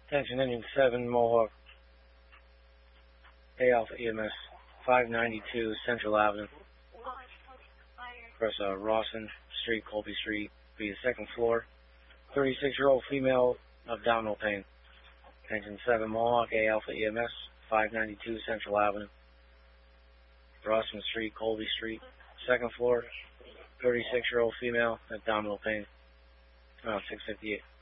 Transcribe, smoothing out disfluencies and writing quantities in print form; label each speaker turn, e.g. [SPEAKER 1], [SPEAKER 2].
[SPEAKER 1] Attention engine 7, Mohawk, A Alpha EMS, 592 Central Avenue. Across Rawson Street, Colby Street, be the second floor. 36-year-old female, abdominal pain. Attention 7, Mohawk, A Alpha EMS, 592 Central Avenue. Rawson Street, Colby Street, second floor. 36-year-old female, abdominal pain. 658.